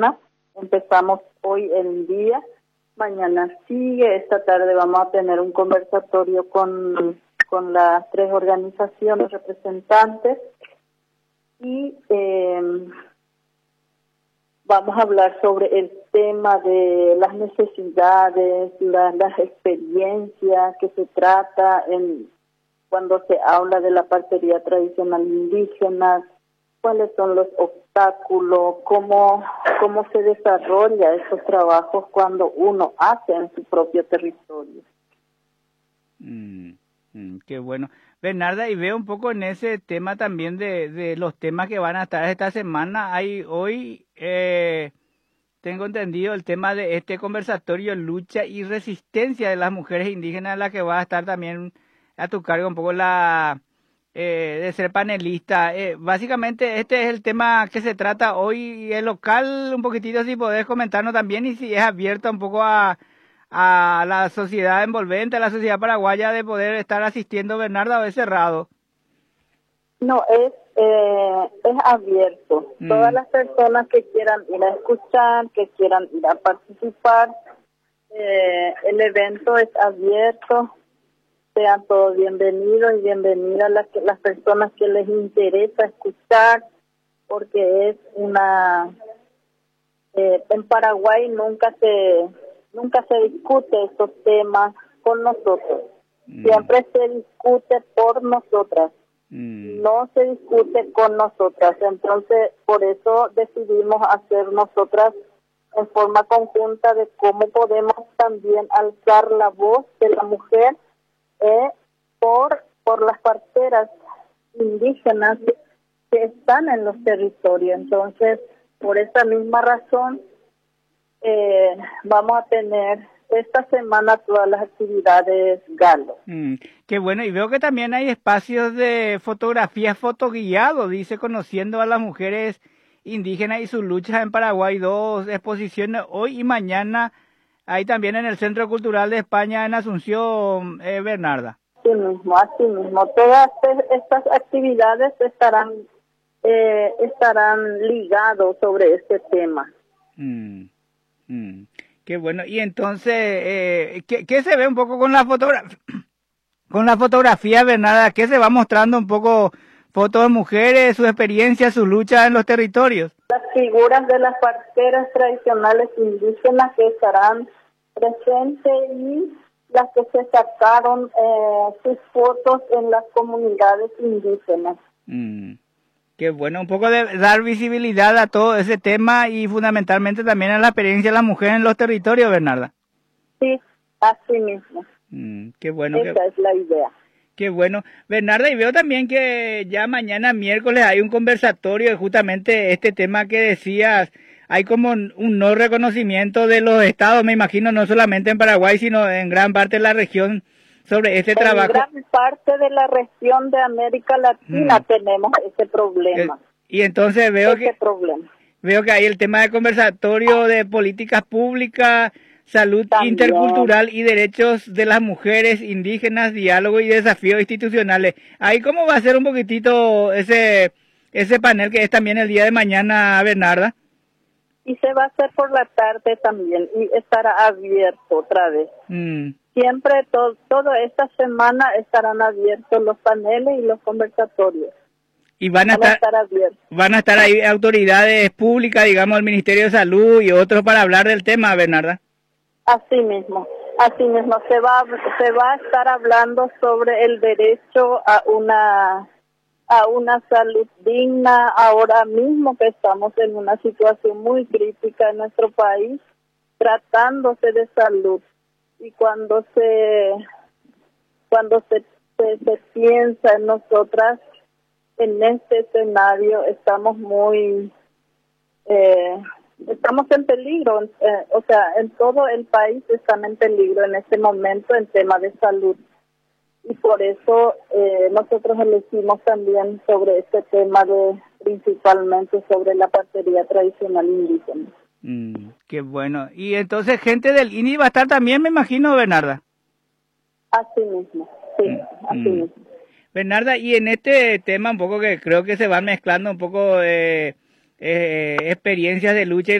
mañana. Empezamos hoy el día, mañana sigue, esta tarde vamos a tener un conversatorio con las 3 organizaciones representantes y vamos a hablar sobre el tema de las necesidades, las experiencias que se trata cuando se habla de la partería tradicional indígena, cuáles son los obstáculos, cómo se desarrolla esos trabajos cuando uno hace en su propio territorio. Qué bueno. Bernarda, y veo un poco en ese tema también de los temas que van a estar esta semana. Hoy tengo entendido el tema de este conversatorio lucha y resistencia de las mujeres indígenas, la que va a estar también a tu cargo un poco de ser panelista. Básicamente este es el tema que se trata hoy, el local, un poquitito si podés comentarnos también y si es abierto un poco a la sociedad envolvente, a la sociedad paraguaya de poder estar asistiendo, Bernarda, o es cerrado. No, es abierto. Todas las personas que quieran ir a escuchar, que quieran ir a participar, el evento es abierto. Sean todos bienvenidos y bienvenidas las personas que les interesa escuchar, porque es en Paraguay nunca se discute estos temas con nosotros. Siempre se discute por nosotras. No se discute con nosotras. Entonces, por eso decidimos hacer nosotras en forma conjunta de cómo podemos también alzar la voz de la mujer por las parteras indígenas que están en los territorios. Entonces, por esa misma razón, vamos a tener esta semana todas las actividades Galo. Qué bueno, y veo que también hay espacios de fotografía fotoguiado, dice, conociendo a las mujeres indígenas y sus luchas en Paraguay, 2 exposiciones hoy y mañana. Ahí también en el Centro Cultural de España en Asunción, Bernarda. Así mismo. Todas estas actividades estarán ligados sobre este tema. Qué bueno. Y entonces, ¿qué se ve un poco con la fotografía, Bernarda? ¿Qué se va mostrando un poco? Fotos de mujeres, su experiencia, su lucha en los territorios. Las figuras de las parteras tradicionales indígenas que estarán presentes y las que se sacaron sus fotos en las comunidades indígenas. Qué bueno, un poco de dar visibilidad a todo ese tema y fundamentalmente también a la experiencia de las mujeres en los territorios, Bernarda. Sí, así mismo. Qué bueno. Esa es la idea. Qué bueno. Bernarda, y veo también que ya mañana miércoles hay un conversatorio de justamente este tema que decías. Hay como un no reconocimiento de los estados, me imagino, no solamente en Paraguay, sino en gran parte de la región sobre este trabajo. En gran parte de la región de América Latina tenemos ese problema. Y entonces veo que hay el tema de conversatorio de políticas públicas, salud también, intercultural y derechos de las mujeres indígenas, diálogo y desafíos institucionales. Ahí cómo va a ser un poquitito ese panel que es también el día de mañana, Bernarda. Y se va a hacer por la tarde también y estará abierto otra vez. Siempre, toda esta semana estarán abiertos los paneles y los conversatorios. Y van a estar ahí autoridades públicas, digamos, el Ministerio de Salud y otros para hablar del tema, Bernarda. Así mismo se va a estar hablando sobre el derecho a una salud digna, ahora mismo que estamos en una situación muy crítica en nuestro país, tratándose de salud. Y cuando se piensa en nosotras, en este escenario, estamos en peligro, en todo el país están en peligro en este momento en tema de salud. Y por eso nosotros elegimos también sobre este tema principalmente sobre la partería tradicional indígena. Qué bueno. Y entonces gente del INI va a estar también, me imagino, Bernarda. Así mismo, sí, así mismo. Bernarda, y en este tema un poco que creo que se van mezclando un poco experiencias de lucha y